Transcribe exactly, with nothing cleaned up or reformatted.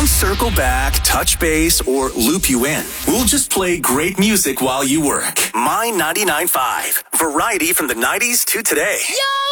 circle back, touch base, or loop you in. We'll just play great music while you work. My ninety-nine point five. Variety from the nineties to today. Yo!